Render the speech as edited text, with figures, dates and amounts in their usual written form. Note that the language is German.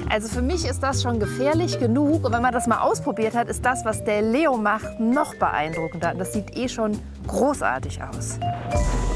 Also für mich ist das schon gefährlich genug. Und wenn man das mal ausprobiert hat, ist das, was der Leo macht, noch beeindruckender. Das sieht eh schon großartig aus.